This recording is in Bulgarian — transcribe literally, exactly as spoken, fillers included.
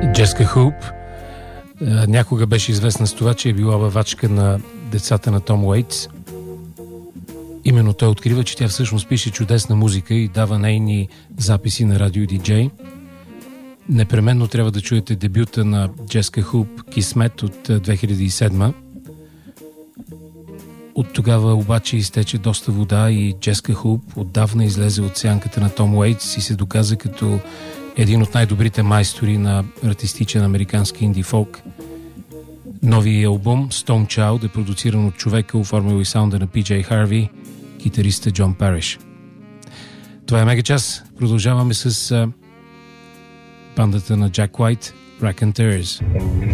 Джеска Хуп някога беше известна с това, че е била бавачка на децата на Том Уейтс. Именно той открива, че тя всъщност пише чудесна музика и дава нейни записи на радио диджей. Непременно трябва да чуете дебюта на Джеска Хуп "Кисмет" от две хиляди и седма. От тогава обаче изтече доста вода и Джеска Хуп отдавна излезе от сянката на Том Уейтс и се доказа като един от най-добрите майстори на артистичен американски инди фолк. Новият албум Stone Child е продуциран от човека, оформил и саунда на Пи Джей Харви, китариста Джон Париш. Това е Мега час. Продължаваме с бандата на Джак Уайт, Raconteurs.